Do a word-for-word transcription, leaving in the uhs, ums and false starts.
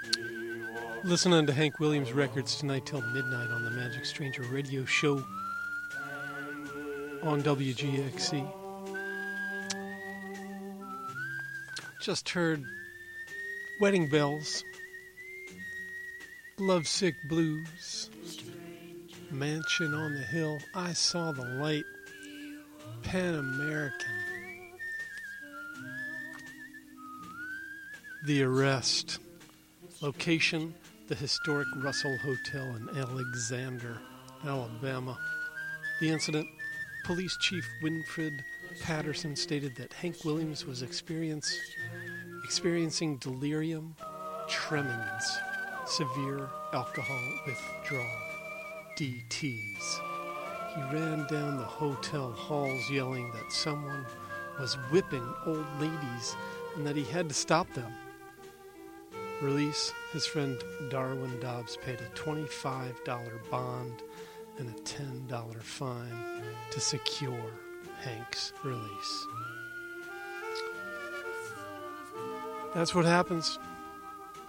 Listening to Hank Williams records tonight till midnight on the Magic Stranger radio show on W G X C. Just heard Wedding Bells, Lovesick Blues, Mansion on the Hill, I Saw the Light, Pan American, The Arrest, location, the historic Russell Hotel in Alexander, Alabama. The incident, Police Chief Winfred Patterson stated that Hank Williams was experience, experiencing delirium tremens, severe alcohol withdrawal, D Ts. He ran down the hotel halls yelling that someone was whipping old ladies and that he had to stop them. Release, his friend Darwin Dobbs paid a twenty-five dollars bond and a ten dollars fine to secure Hank's release. That's what happens